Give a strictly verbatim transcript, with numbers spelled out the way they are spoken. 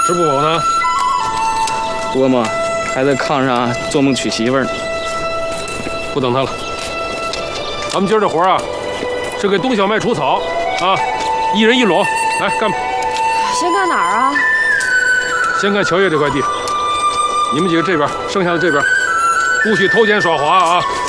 吃不饱呢？ 伯母还在炕上做梦娶媳妇儿呢。 不等他了，咱们今儿这活啊，是给冬小麦除草啊，一人一垄，来干吧。 先干哪儿啊？ 先干乔叶这块地，你们几个这边，剩下的这边，不许偷奸耍滑啊！